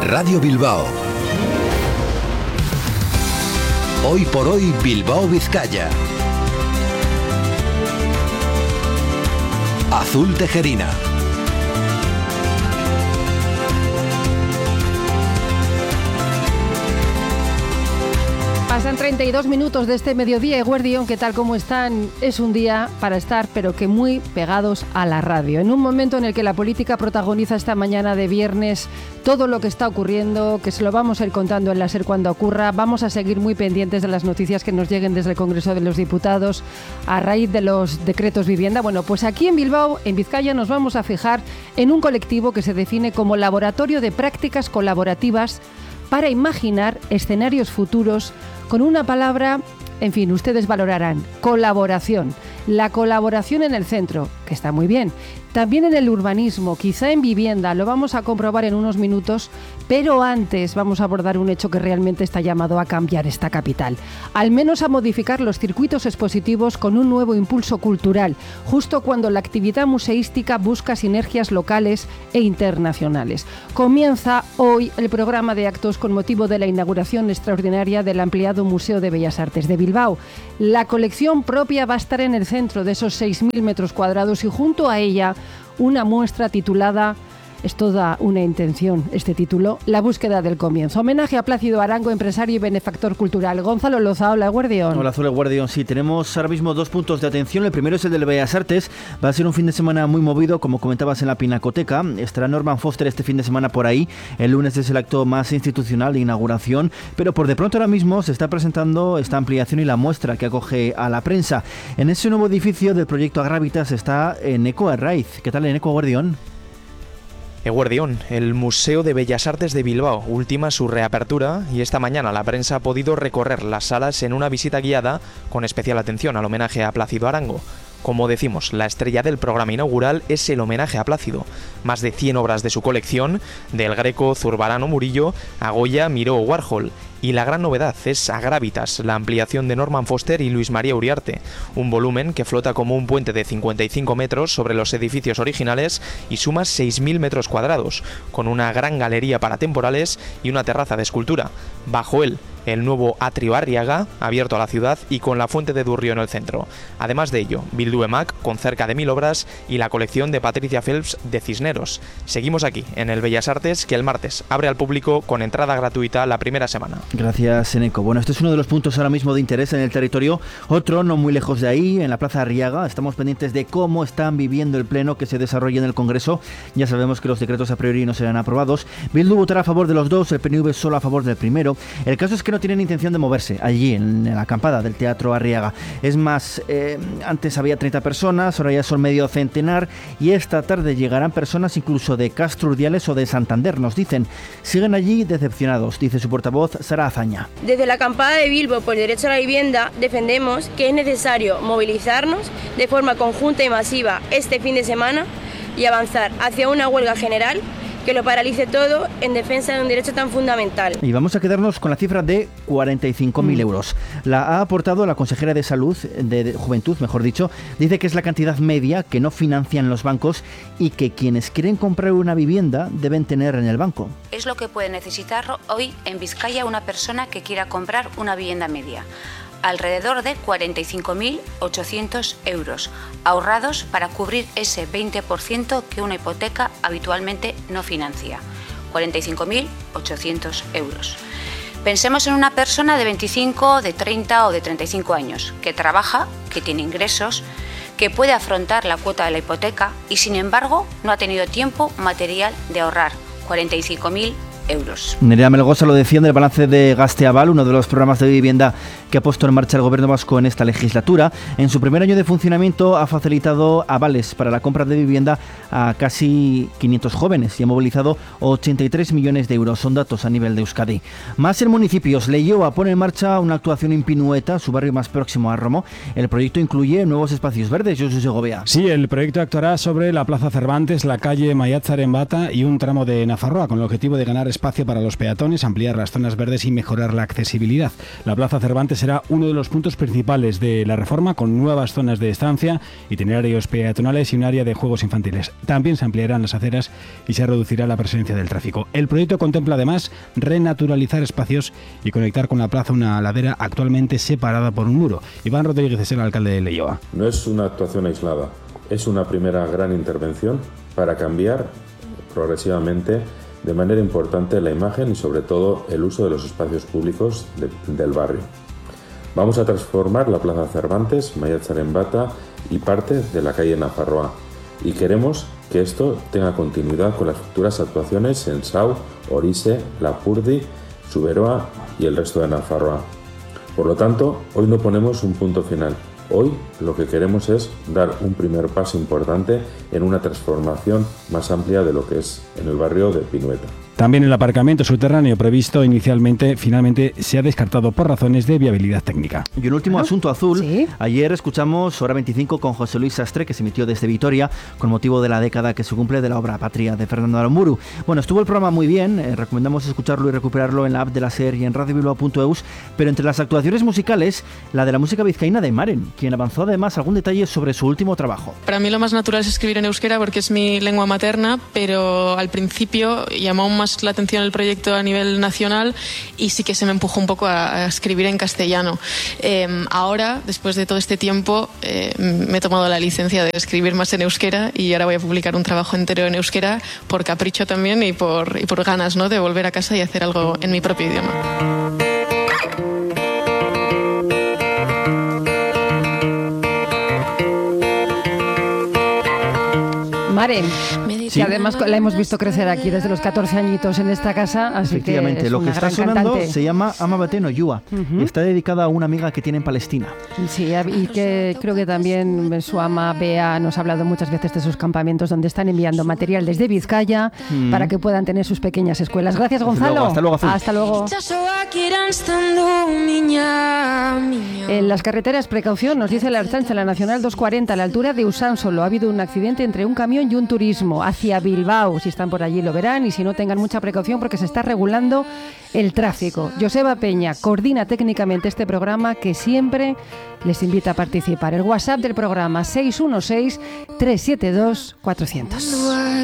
Radio Bilbao. Hoy por hoy Bilbao Vizcaya. Azul Tejerina. Pasan 32 minutos de este mediodía. Eguerdión, ¿qué tal? ¿Cómo están? Es un día para estar, pero que muy pegados a la radio. En un momento en el que la política protagoniza esta mañana de viernes todo lo que está ocurriendo, que se lo vamos a ir contando en la SER cuando ocurra. Vamos a seguir muy pendientes de las noticias que nos lleguen desde el Congreso de los Diputados a raíz de los decretos vivienda. Bueno, pues aquí en Bilbao, en Vizcaya, nos vamos a fijar en un colectivo que se define como Laboratorio de Prácticas Colaborativas para imaginar escenarios futuros con una palabra, en fin, ustedes valorarán: colaboración. La colaboración en el centro, que está muy bien. También en el urbanismo, quizá en vivienda, lo vamos a comprobar en unos minutos, pero antes vamos a abordar un hecho que realmente está llamado a cambiar esta capital. Al menos a modificar los circuitos expositivos con un nuevo impulso cultural, justo cuando la actividad museística busca sinergias locales e internacionales. Comienza hoy el programa de actos con motivo de la inauguración extraordinaria del ampliado Museo de Bellas Artes de Bilbao. La colección propia va a estar en el centro de esos 6.000 metros cuadrados y junto a ella una muestra titulada, es toda una intención este título, La búsqueda del comienzo. Homenaje a Plácido Arango, empresario y benefactor cultural. Gonzalo Loza, hola, Eguerdión. Hola, Azul, Eguerdión. Sí, tenemos ahora mismo dos puntos de atención. El primero es el de Bellas Artes. Va a ser un fin de semana muy movido, como comentabas, en la Pinacoteca. Estará Norman Foster este fin de semana por ahí. El lunes es el acto más institucional de inauguración, pero por de pronto ahora mismo se está presentando esta ampliación y la muestra que acoge a la prensa. En ese nuevo edificio del proyecto Agravitas está Eneco Arraiz. ¿Qué tal, Eneco, Eguerdión? Eguerdión, el Museo de Bellas Artes de Bilbao ultima su reapertura y esta mañana la prensa ha podido recorrer las salas en una visita guiada con especial atención al homenaje a Plácido Arango. Como decimos, la estrella del programa inaugural es el homenaje a Plácido. Más de 100 obras de su colección, del Greco, Zurbarán o Murillo, a Goya, Miró o Warhol. Y la gran novedad es Agravitas, la ampliación de Norman Foster y Luis María Uriarte, un volumen que flota como un puente de 55 metros sobre los edificios originales y suma 6.000 metros cuadrados, con una gran galería para temporales y una terraza de escultura. Bajo él, el nuevo Atrio Arriaga, abierto a la ciudad y con la Fuente de Durrio en el centro. Además de ello, Bildu Emac, con cerca de 1.000 obras, y la colección de Patricia Phelps de Cisneros. Seguimos aquí, en el Bellas Artes, que el martes abre al público con entrada gratuita la primera semana. Gracias, Eneco. Bueno, este es uno de los puntos ahora mismo de interés en el territorio. Otro, no muy lejos de ahí, en la Plaza Arriaga. Estamos pendientes de cómo están viviendo el pleno que se desarrolla en el Congreso. Ya sabemos que los decretos a priori no serán aprobados. Bildu votará a favor de los dos, el PNV solo a favor del primero. El caso es que no tienen intención de moverse allí en la acampada del Teatro Arriaga. Es más, antes había 30 personas, ahora ya son medio centenar y esta tarde llegarán personas incluso de Castro Urdiales o de Santander, nos dicen. Siguen allí decepcionados, dice su portavoz Sara Azaña. Desde la acampada de Bilbo por el derecho a la vivienda defendemos que es necesario movilizarnos de forma conjunta y masiva este fin de semana y avanzar hacia una huelga general que lo paralice todo en defensa de un derecho tan fundamental. Y vamos a quedarnos con la cifra de 45.000 euros. La ha aportado la consejera de Salud, de Juventud, mejor dicho. Dice que es la cantidad media que no financian los bancos y que quienes quieren comprar una vivienda deben tener en el banco. Es lo que puede necesitar hoy en Vizcaya una persona que quiera comprar una vivienda media. Alrededor de 45.800 euros, ahorrados para cubrir ese 20% que una hipoteca habitualmente no financia. 45.800 euros. Pensemos en una persona de 25, de 30 o de 35 años, que trabaja, que tiene ingresos, que puede afrontar la cuota de la hipoteca y sin embargo no ha tenido tiempo material de ahorrar. 45.000 euros. Nerea Melgosa lo decía en el balance de Gasteaval, uno de los programas de vivienda que ha puesto en marcha el Gobierno vasco en esta legislatura. En su primer año de funcionamiento ha facilitado avales para la compra de vivienda a casi 500 jóvenes y ha movilizado 83 millones de euros. Son datos a nivel de Euskadi. Más en municipios. Leioa pone en marcha una actuación en Pinueta, su barrio más próximo a Romo. El proyecto incluye nuevos espacios verdes. Josu Segovia. Sí, el proyecto actuará sobre la Plaza Cervantes, la calle Maiatzaren Bata y un tramo de Nafarroa, con el objetivo de ganar espacio para los peatones, ampliar las zonas verdes y mejorar la accesibilidad. La Plaza Cervantes será uno de los puntos principales de la reforma, con nuevas zonas de estancia, itinerarios peatonales y un área de juegos infantiles. También se ampliarán las aceras y se reducirá la presencia del tráfico. El proyecto contempla además renaturalizar espacios y conectar con la plaza una ladera actualmente separada por un muro. Iván Rodríguez es el alcalde de Leioa. No es una actuación aislada, es una primera gran intervención para cambiar progresivamente de manera importante la imagen y sobre todo el uso de los espacios públicos del barrio. Vamos a transformar la Plaza Cervantes, Maiatzaren Bata y parte de la calle Nafarroa, y queremos que esto tenga continuidad con las futuras actuaciones en Sau, Orise, Lapurdi, Zuberoa y el resto de Nafarroa. Por lo tanto, hoy no ponemos un punto final. Hoy lo que queremos es dar un primer paso importante en una transformación más amplia de lo que es en el barrio de Pinueta. También el aparcamiento subterráneo previsto inicialmente, finalmente se ha descartado por razones de viabilidad técnica. Y un último asunto azul. ¿Sí? Ayer escuchamos Hora 25 con José Luis Sastre, que se emitió desde Vitoria con motivo de la década que se cumple de la obra Patria de Fernando Aramburu. Bueno, estuvo el programa muy bien, recomendamos escucharlo y recuperarlo en la app de la SER y en radiobilbao.eus, pero entre las actuaciones musicales, la de la música vizcaína de Maren, quien avanzó además algún detalle sobre su último trabajo. Para mí lo más natural es escribir en euskera porque es mi lengua materna, pero al principio llamó aún más la atención el proyecto a nivel nacional y sí que se me empujó un poco a escribir en castellano. Ahora, después de todo este tiempo, me he tomado la licencia de escribir más en euskera y ahora voy a publicar un trabajo entero en euskera por capricho también y por ganas, ¿no?, de volver a casa y hacer algo en mi propio idioma. Maren, que además la hemos visto crecer aquí desde los 14 añitos en esta casa, así que es lo que una está gran sonando cantante. se llama Ama Bateno Yua y está dedicada a una amiga que tiene en Palestina. Sí, y que creo que también su ama Bea nos ha hablado muchas veces de sus campamentos donde están enviando material desde Vizcaya para que puedan tener sus pequeñas escuelas. Gracias, Gonzalo. Hasta luego, Azul. Hasta luego. En las carreteras, precaución, nos dice la Ertzaintza, la Nacional 240, a la altura de Usánsolo. Ha habido un accidente entre un camión y un turismo hacia Bilbao. Si están por allí lo verán y si no, tengan mucha precaución porque se está regulando el tráfico. Joseba Peña coordina técnicamente este programa que siempre les invita a participar. El WhatsApp del programa 616 372 400.